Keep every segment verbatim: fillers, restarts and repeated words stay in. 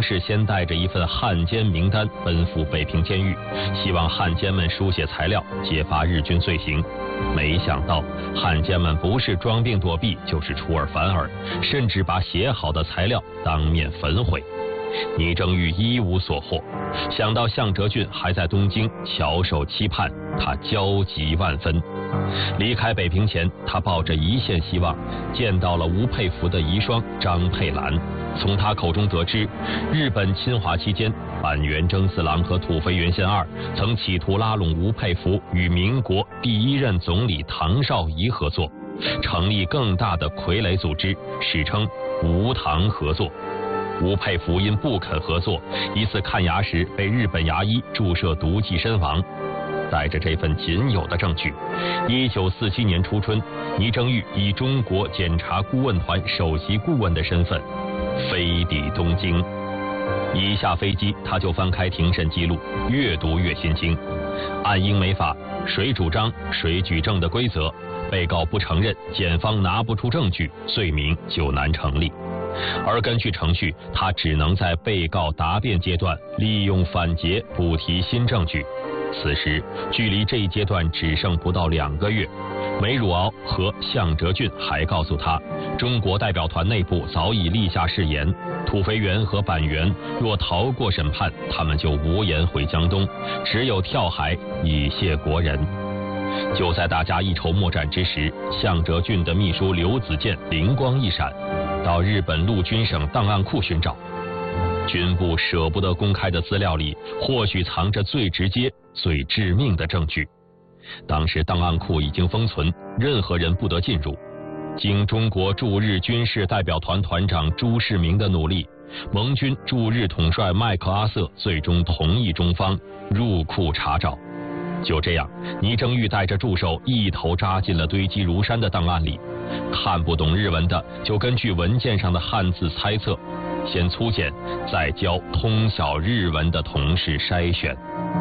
事先带着一份汉奸名单奔赴北平监狱，希望汉奸们书写材料揭发日军罪行。没想到汉奸们不是装病躲避，就是出尔反尔，甚至把写好的材料当面焚毁。倪正玉一无所获，想到向哲俊还在东京翘首期盼，他焦急万分。离开北平前，他抱着一线希望，见到了吴佩孚的遗孀张佩兰。从他口中得知，日本侵华期间，板垣征四郎和土肥原贤二曾企图拉拢吴佩孚与民国第一任总理唐绍仪合作，成立更大的傀儡组织，史称吴唐合作。吴佩孚因不肯合作，一次看牙时被日本牙医注射毒剂身亡。带着这份仅有的证据，一九四七年初春，倪正玉以中国检察顾问团首席顾问的身份飞抵东京。一下飞机，他就翻开庭审记录，越读越心惊。按英美法，谁主张谁举证的规则，被告不承认，检方拿不出证据，罪名就难成立。而根据程序，他只能在被告答辩阶段利用反诘补提新证据。此时距离这一阶段只剩不到两个月，梅汝敖和向哲俊还告诉他，中国代表团内部早已立下誓言，土肥原和板垣若逃过审判，他们就无颜回江东，只有跳海以谢国人。就在大家一筹莫展之时，向哲俊的秘书刘子健灵光一闪，到日本陆军省档案库寻找。军部舍不得公开的资料里，或许藏着最直接、最致命的证据。当时档案库已经封存，任何人不得进入。经中国驻日军事代表团团长朱世民的努力，盟军驻日统帅麦克阿瑟最终同意中方入库查找。就这样，倪正玉带着助手一头扎进了堆积如山的档案里。看不懂日文的，就根据文件上的汉字猜测，先粗简，再教通晓日文的同事筛选。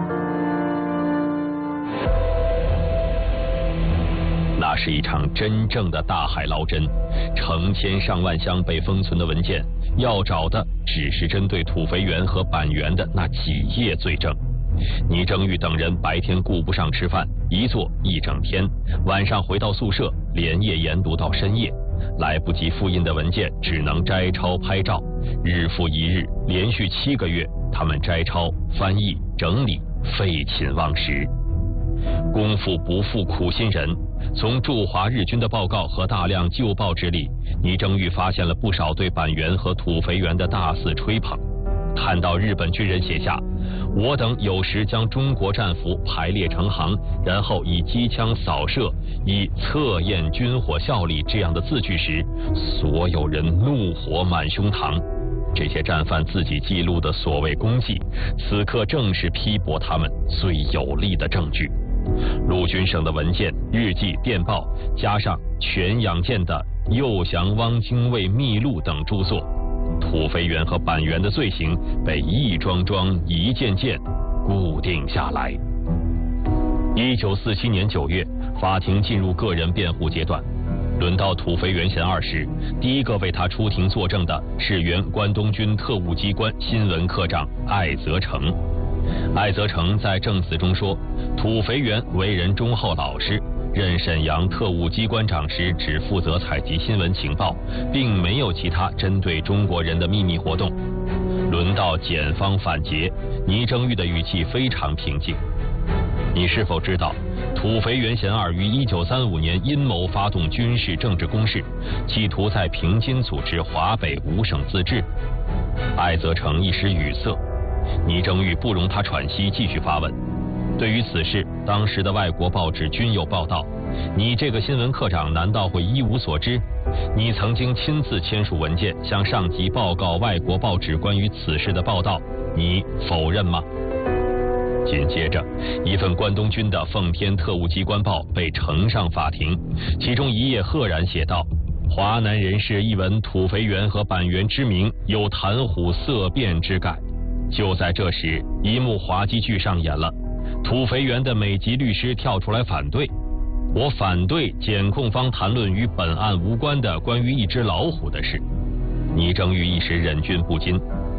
那是一场真正的大海捞针，成千上万箱被封存的文件，要找的只是针对土肥原和板垣的那几页罪证。倪正玉等人白天顾不上吃饭，一坐一整天，晚上回到宿舍，连夜研读到深夜。来不及复印的文件只能摘抄拍照，日复一日，连续七个月，他们摘抄、翻译、整理，废寝忘食。功夫不负苦心人，从驻华日军的报告和大量旧报纸里，倪正玉发现了不少对板垣和土肥原的大肆吹捧。看到日本军人写下“我等有时将中国战俘排列成行，然后以机枪扫射，以测验军火效力”这样的字句时，所有人怒火满胸膛。这些战犯自己记录的所谓功绩，此刻正是批驳他们最有力的证据。陆军省的文件、日记、电报，加上全养健的《诱降汪精卫秘录》等著作，土肥原和板垣的罪行被一桩桩、一件件固定下来。一九四七年九月，法庭进入个人辩护阶段。轮到土肥原贤二时，第一个为他出庭作证的是原关东军特务机关新闻科长艾泽成。艾泽成在证词中说，土肥原为人忠厚老实，任沈阳特务机关长时只负责采集新闻情报，并没有其他针对中国人的秘密活动。轮到检方反诘，倪正玉的语气非常平静。你是否知道，土肥原贤二于一九三五年阴谋发动军事政治攻势，企图在平津组织华北五省自治？艾泽成一时语塞，倪正玉不容他喘息，继续发问。对于此事，当时的外国报纸均有报道，你这个新闻科长难道会一无所知？你曾经亲自签署文件向上级报告外国报纸关于此事的报道，你否认吗？紧接着，一份关东军的奉天特务机关报被呈上法庭，其中一页赫然写道：华南人士一闻土肥原和板垣之名，有谈虎色变之感。就在这时，一幕滑稽剧上演了。土肥原的美籍律师跳出来反对，我反对检控方谈论与本案无关的关于一只老虎的事。倪正玉一时忍俊不禁，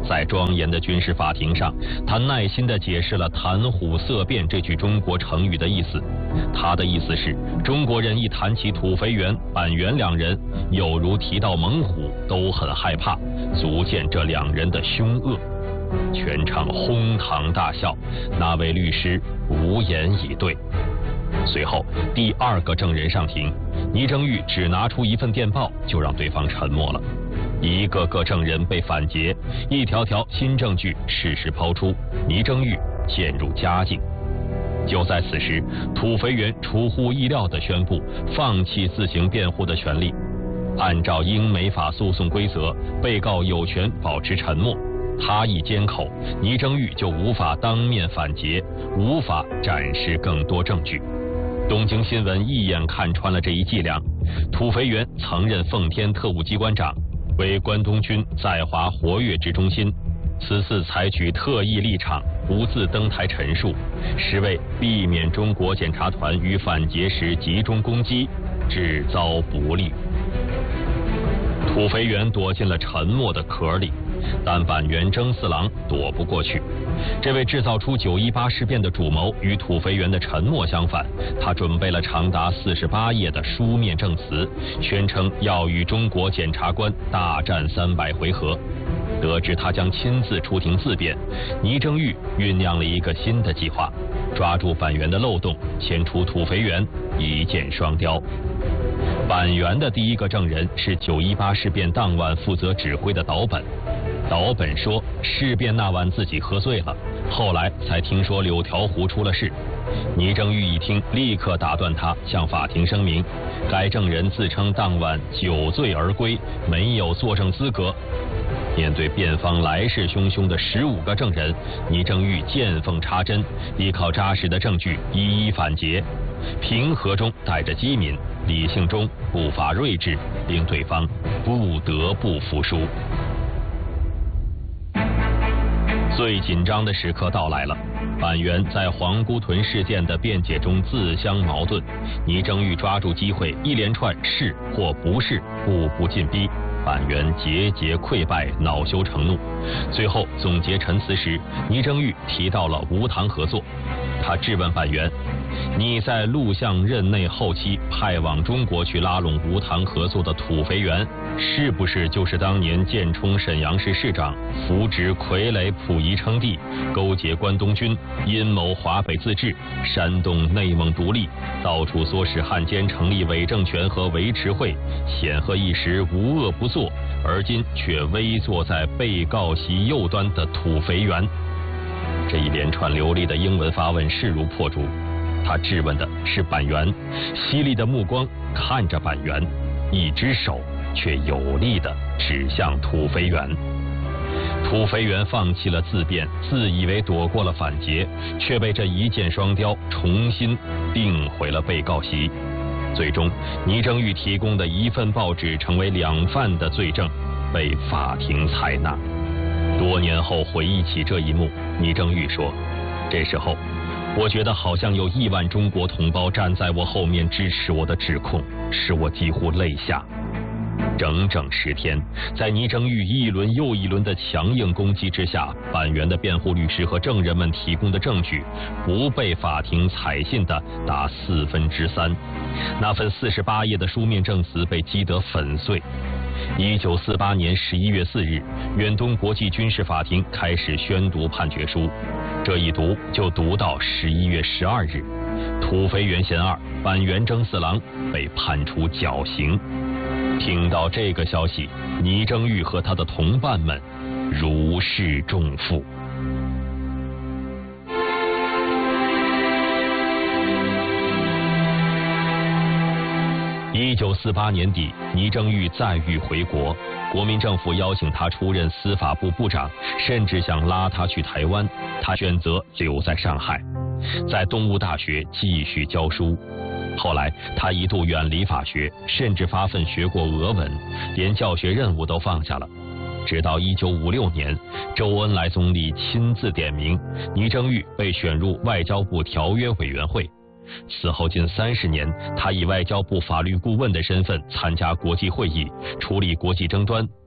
在庄严的军事法庭上，他耐心地解释了谈虎色变这句中国成语的意思。他的意思是，中国人一谈起土肥原、板垣两人，有如提到猛虎，都很害怕，足见这两人的凶恶。全场哄堂大笑，那位律师无言以对。随后，第二个证人上庭，倪正玉只拿出一份电报，就让对方沉默了。一个个证人被反劫，一条条新证据适时抛出，倪正玉陷入佳境。就在此时，土肥原出乎意料地宣布放弃自行辩护的权利。按照英美法诉讼规则，被告有权保持沉默。他一缄口，倪正玉就无法当面反劫，无法展示更多证据。东京新闻一眼看穿了这一伎俩。土肥原曾任奉天特务机关长，为关东军在华活跃之中心。此次采取特异立场，不自登台陈述，是为避免中国检察团于反劫时集中攻击，致遭不利。土肥原躲进了沉默的壳里，但板垣征四郎躲不过去。这位制造出九一八事变的主谋与土肥原的沉默相反，他准备了长达四十八页的书面证词，宣称要与中国检察官大战三百回合。得知他将亲自出庭自辩，倪正玉酝酿了一个新的计划，抓住板垣的漏洞，牵出土肥原，一箭双雕。板垣的第一个证人是九一八事变当晚负责指挥的岛本。岛本说，事变那晚自己喝醉了，后来才听说柳条湖出了事。倪正玉一听，立刻打断他，向法庭声明，该证人自称当晚酒醉而归，没有作证资格。面对辩方来势汹汹的十五个证人，倪正玉见缝插针，依靠扎实的证据一一反劫。平和中带着机敏，理性中步伐睿智，令对方不得不服输。最紧张的时刻到来了，板垣在黄姑屯事件的辩解中自相矛盾，倪正玉抓住机会，一连串是或不是，步步进逼。板垣节节溃败，恼羞成怒。最后总结陈词时，倪正玉提到了吴唐合作。他质问板垣：你在陆相任内后期派往中国去拉拢吴唐合作的土肥原，是不是就是当年建冲沈阳市市长，扶植傀儡溥仪称帝，勾结关东军，阴谋华北自治，煽动内蒙独立，到处唆使汉奸成立伪政权和维持会，显赫一时无恶不作，而今却危坐在被告席右端的土肥原？这一连串流利的英文发问势如破竹。他质问的是板垣，犀利的目光看着板垣，一只手却有力地指向土肥原。土肥原放弃了自辩，自以为躲过了反劫，却被这一箭双雕重新定回了被告席。最终，倪正玉提供的一份报纸成为两犯的罪证，被法庭采纳。多年后回忆起这一幕，倪正玉说：“这时候，我觉得好像有亿万中国同胞站在我后面支持我的指控，使我几乎泪下。”整整十天，在倪正玉一轮又一轮的强硬攻击之下，板垣的辩护律师和证人们提供的证据不被法庭采信的达四分之三，那份四十八页的书面证词被击得粉碎。一九四八年十一月四日，远东国际军事法庭开始宣读判决书，这一读就读到十一月十二日，土肥原贤二、板垣征四郎被判处绞刑。听到这个消息，倪正玉和他的同伴们如释重负。一九四八年底，倪正玉再遇回国，国民政府邀请他出任司法部部长，甚至想拉他去台湾，他选择留在上海，在东吴大学继续教书。后来，他一度远离法学，甚至发奋学过俄文，连教学任务都放下了。直到一九五六年，周恩来总理亲自点名，倪正玉被选入外交部条约委员会。此后近三十年，他以外交部法律顾问的身份参加国际会议，处理国际争端，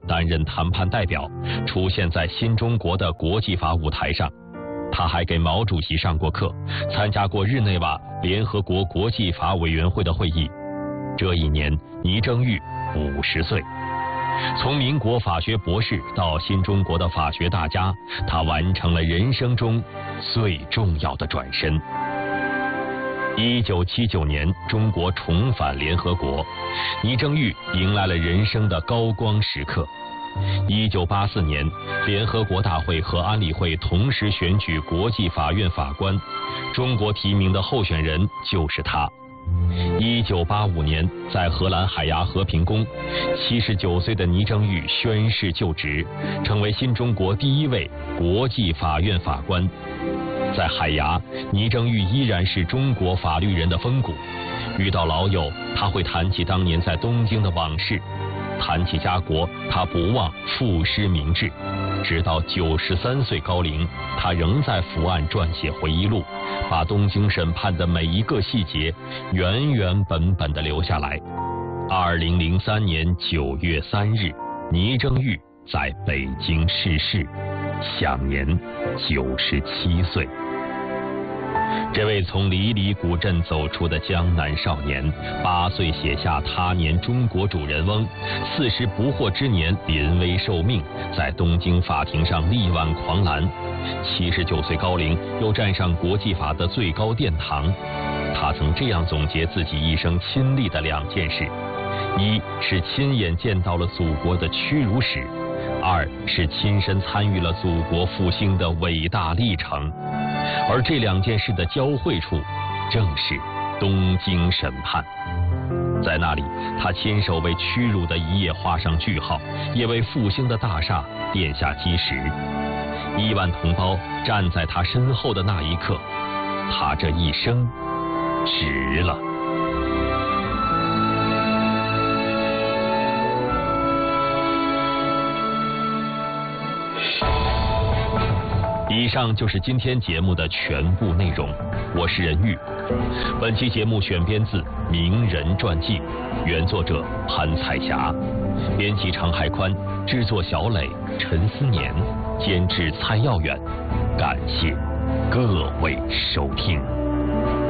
担任谈判代表，出现在新中国的国际法舞台上。他还给毛主席上过课，参加过日内瓦联合国国际法委员会的会议。这一年，倪正玉五十岁。从民国法学博士到新中国的法学大家，他完成了人生中最重要的转身。一九七九年，中国重返联合国，倪正玉迎来了人生的高光时刻。一九八四年，联合国大会和安理会同时选举国际法院法官，中国提名的候选人就是他。一九八五年，在荷兰海牙和平宫，七十九岁的倪正玉宣誓就职，成为新中国第一位国际法院法官。在海牙，倪正玉依然是中国法律人的风骨。遇到老友，他会谈起当年在东京的往事；谈起家国，他不忘赋诗明志。直到九十三岁高龄，他仍在伏案撰写回忆录，把东京审判的每一个细节原原本本的留下来。二零零三年九月三日，倪正玉在北京逝世，享年九十七岁。这位从离离古镇走出的江南少年，八岁写下《他年中国主人翁》，四十不惑之年临危受命，在东京法庭上力挽狂澜。七十九岁高龄，又站上国际法的最高殿堂。他曾这样总结自己一生亲历的两件事：一是亲眼见到了祖国的屈辱史，二是亲身参与了祖国复兴的伟大历程。而这两件事的交汇处，正是东京审判。在那里，他亲手为屈辱的一页画上句号，也为复兴的大厦奠下基石。亿万同胞站在他身后的那一刻，他这一生值了。以上就是今天节目的全部内容，我是任玉。本期节目选编自《名人传记》，原作者潘彩霞，编辑常海宽，制作小磊、陈思年，监制蔡耀远。感谢各位收听。